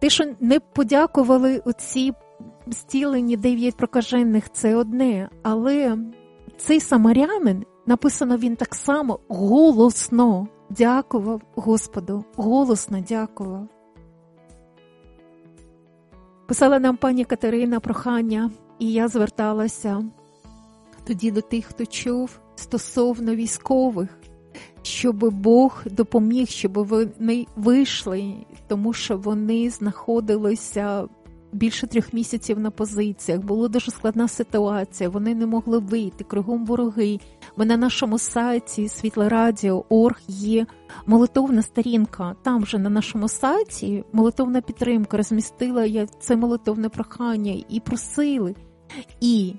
Те, що не подякували оці зцілені 9 прокажених, це одне. Але цей самарянин, написано, він так само голосно дякував Господу. Голосно дякував. Писала нам пані Катерина прохання, і я зверталася тоді до тих, хто чув, стосовно військових, щоб Бог допоміг, щоб вони вийшли, тому що вони знаходилися більше 3 місяців на позиціях. Була дуже складна ситуація, вони не могли вийти, кругом вороги. Ми на нашому сайті світлорадіо.орг є молитовна сторінка. Там же на нашому сайті молитовна підтримка, розмістила я це молитовне прохання і просили. І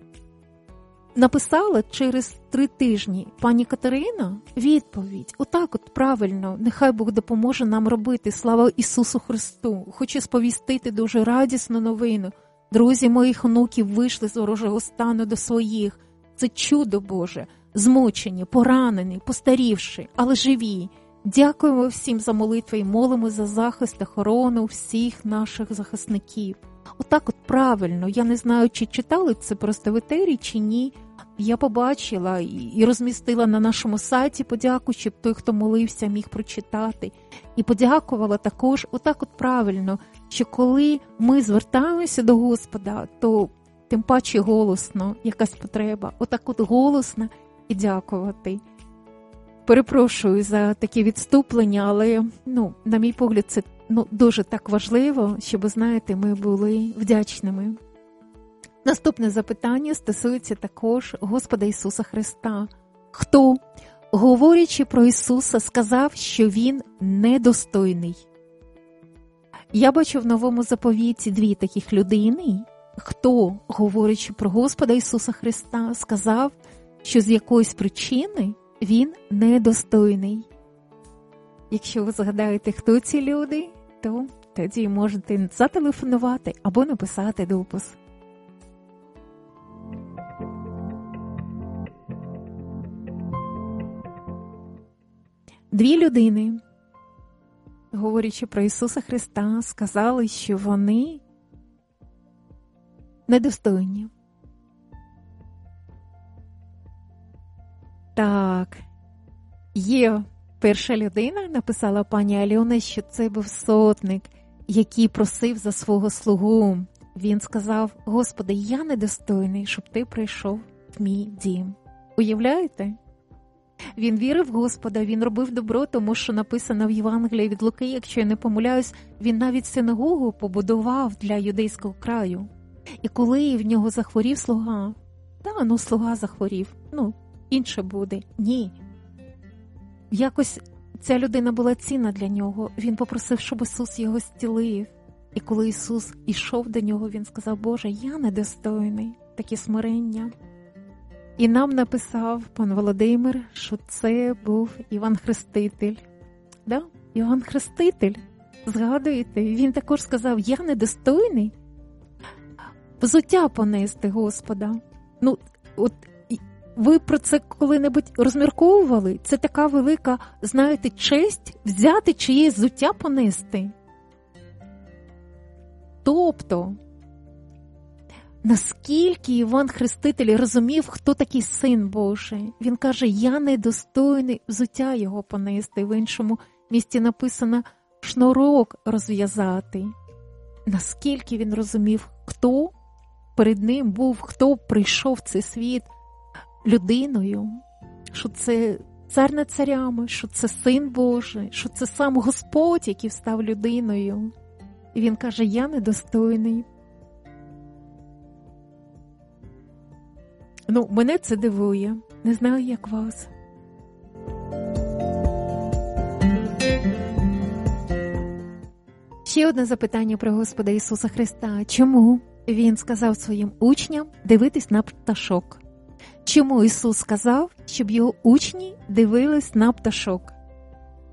написала через 3 тижні пані Катерина відповідь. Отак от правильно, нехай Бог допоможе нам робити. Слава Ісусу Христу. Хочу сповістити дуже радісну новину. Друзі моїх онуків вийшли з ворожого стану до своїх. Це чудо Боже. Змучені, поранені, постарівши, але живі. Дякуємо всім за молитви і молимо за захист, охорону всіх наших захисників. Отак от правильно, я не знаю, чи читали це просто в етері, чи ні. Я побачила і розмістила на нашому сайті подяку, щоб той, хто молився, міг прочитати. І подякувала також, отак от правильно, що коли ми звертаємося до Господа, то тим паче голосно, якась потреба, отак от голосно і дякувати. Перепрошую за такі відступлення, але, на мій погляд, це дуже так важливо, щоб, знаєте, ми були вдячними. Наступне запитання стосується також Господа Ісуса Христа. Хто, говорячи про Ісуса, сказав, що Він недостойний? Я бачу в Новому Заповіті 2 таких людини. Хто, говорячи про Господа Ісуса Христа, сказав, що з якоїсь причини Він недостойний? Якщо ви згадаєте, хто ці люди, то тоді можете зателефонувати або написати допис. Дві людини, говорячи про Ісуса Христа, сказали, що вони недостойні. Так, є перша людина, написала пані Альона, що це був сотник, який просив за свого слугу. Він сказав: Господи, я недостойний, щоб ти прийшов в мій дім. Уявляєте? Він вірив в Господа, він робив добро, тому що написано в Євангелії від Луки, якщо я не помиляюсь, він навіть синагогу побудував для юдейського краю. І коли в нього захворів слуга, слуга захворів, інше буде. Ні. Якось ця людина була цінна для нього. Він попросив, щоб Ісус його зцілив. І коли Ісус ішов до нього, він сказав: Боже, я недостойний. Таке смирення. І нам написав пан Володимир, що це був Іван Хреститель. Іван Хреститель. Згадуєте? Він також сказав: я недостойний взуття понести Господа. Ви про це коли-небудь розмірковували? Це така велика, знаєте, честь взяти чиєсь взуття понести. Тобто, наскільки Іван Хреститель розумів, хто такий Син Божий. Він каже: я недостойний взуття його понести. В іншому місці написано шнурок розв'язати. Наскільки він розумів, хто перед ним був, хто прийшов в цей світ людиною, що це цар над царями, що це Син Божий, що це сам Господь, який став людиною. І він каже: я недостойний. Мене це дивує. Не знаю, як вас. Ще одне запитання про Господа Ісуса Христа. Чому Він сказав своїм учням дивитись на пташок? Чому Ісус сказав, щоб його учні дивились на пташок?